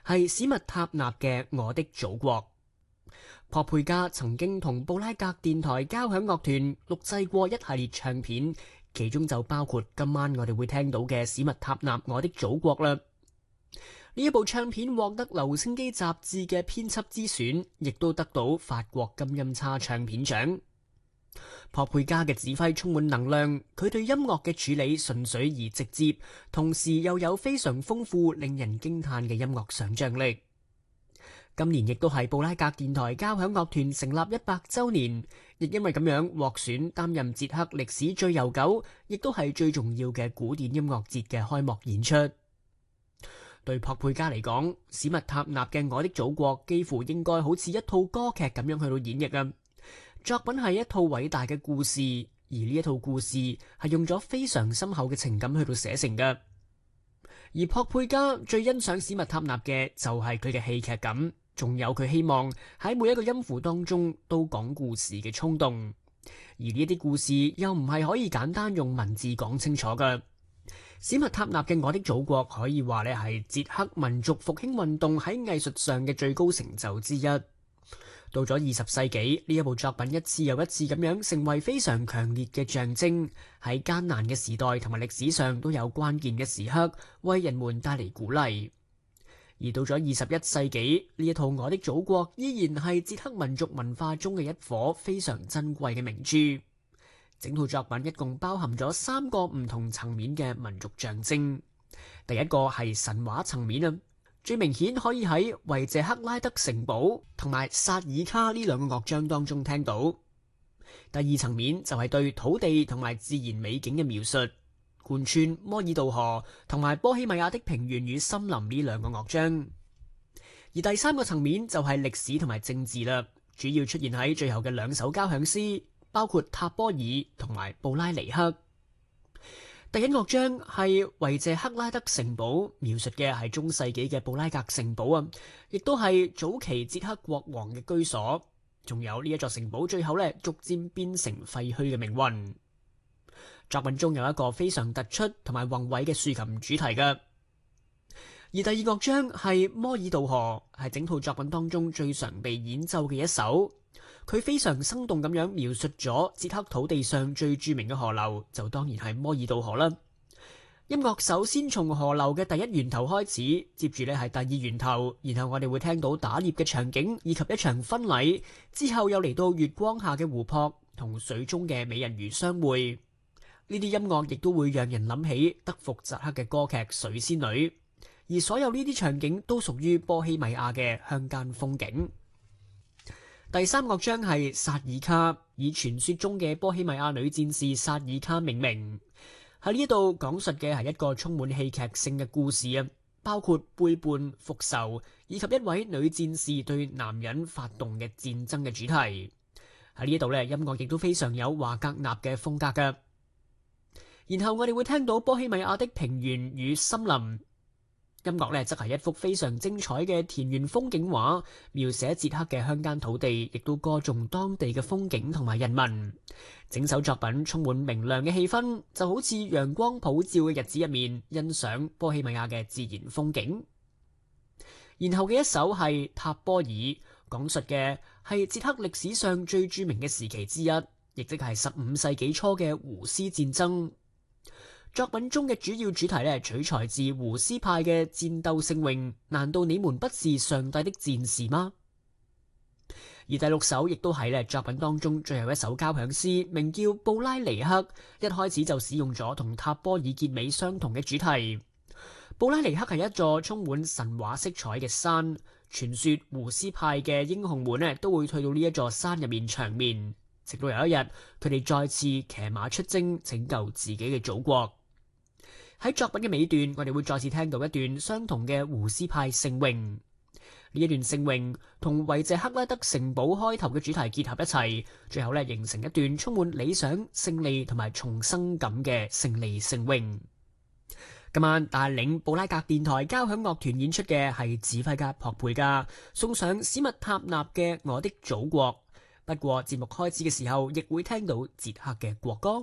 係史密塔納嘅《我的祖國》。珀佩嘉曾經同布拉格電台交響樂團錄製過一系列唱片，其中就包括今晚我哋會聽到嘅史密塔納《我的祖國》啦。呢一部唱片獲得留聲機雜誌嘅編輯之選，亦都得到法國金音叉唱片獎。珀佩嘉嘅指揮充滿能量，佢對音樂嘅處理純粹而直接，同時又有非常豐富、令人驚嘆嘅音樂想象力。今年亦都係布拉格電台交響樂團成立100週年，亦因為咁樣獲選擔任捷克歷史最悠久，亦都係最重要嘅古典音樂節嘅開幕演出。對珀佩嘉嚟講，史密塔納嘅《我的祖國》幾乎應該好似一套歌劇咁樣去到演繹啊！作品係一套偉大嘅故事，而呢一套故事係用咗非常深厚嘅情感去到寫成嘅。而珀佩嘉最欣賞史密塔納嘅就係佢嘅戲劇感，仲有佢希望喺每一個音符當中都講故事嘅衝動。而呢啲故事又唔係可以簡單用文字講清楚嘅。史密塔納嘅《我的祖國》可以話咧係捷克民族復興運動喺藝術上嘅最高成就之一。到咗20世紀，呢一部作品一次又一次咁樣成為非常強烈嘅象徵，喺艱難嘅時代同埋歷史上都有關鍵嘅時刻，為人們帶嚟鼓勵。而到咗21世紀，呢一套《我的祖國》依然係捷克民族文化中嘅一顆非常珍貴嘅明珠。整套作品一共包含咗3個唔同層面嘅民族象徵。第一個係神話層面啊，最明顯可以喺維謝克拉德城堡同埋薩爾卡呢2個樂章當中聽到。第二層面就係對土地同埋自然美景嘅描述，貫穿摩爾杜河同埋波希米亞的平原與森林呢2個樂章。而第三個層面就係歷史同埋政治啦，主要出現喺最後嘅2首交響詩，包括塔波爾同埋布拉尼克。第一樂章係維謝克拉德城堡，描述嘅係中世紀嘅布拉格城堡啊，亦都係早期捷克國王嘅居所。仲有呢一座城堡最後逐漸變成廢墟嘅命運。作品中有一個非常突出同埋宏偉嘅豎琴主題嘅。而第二樂章係摩爾杜河，係整套作品當中最常被演奏嘅一首。佢非常生動咁樣描述咗捷克土地上最著名嘅河流，就當然係摩爾杜河啦。音樂首先從河流嘅第一源頭開始，接住係第二源頭，然後我哋會聽到打獵嘅場景以及一場婚禮，之後又嚟到月光下嘅湖泊同水中嘅美人魚相會。呢啲音樂亦都會讓人諗起德福扎克嘅歌劇《水仙女》，而所有呢啲場景都屬於波希米亞嘅鄉間風景。第三樂章係薩爾卡，以傳說中嘅波希米亞女戰士薩爾卡命名。喺呢度講述嘅係一個充滿戲劇性嘅故事啊，包括背叛、復仇以及一位女戰士對男人發動嘅戰爭嘅主題。喺呢度音樂亦都非常有華格納嘅風格㗎。然後我哋會聽到波希米亞的平原與森林。音樂則係一幅非常精彩嘅田園風景畫，描寫捷克嘅鄉間土地，亦都歌頌當地嘅風景同埋人民。整首作品充滿明亮嘅氣氛，就好似陽光普照嘅日子入面，欣賞波希米亞嘅自然風景。然後嘅一首係塔波爾，講述嘅係捷克歷史上最著名嘅時期之一，亦即係15世紀初嘅胡斯戰爭。作品中嘅主要主題取材自胡斯派嘅戰鬥聖詠，難道你們不是上帝的戰士嗎？而第6首亦都係作品當中最後一首交響詩，名叫布拉尼克，一開始就使用咗同塔波爾結尾相同嘅主題。布拉尼克係一座充滿神話色彩嘅山，傳說胡斯派嘅英雄們都會退到呢一座山入面長眠，直到有一日佢哋再次騎馬出征，拯救自己嘅祖國。喺作品嘅尾段，我哋會再次聽到一段相同嘅胡斯派聖詠。呢一段聖詠同維謝克拉德城堡開頭嘅主題結合一齊，最後形成一段充滿理想、勝利同埋重生感嘅勝利聖詠。今晚帶領布拉格電台交響樂團演出嘅係指揮家珀佩嘉，送上史密塔納嘅《我的祖國》。不過節目開始嘅時候，亦會聽到捷克嘅國歌。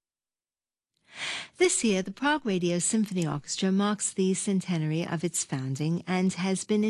This year, the Prague Radio Symphony Orchestra marks the centenary of its founding and has been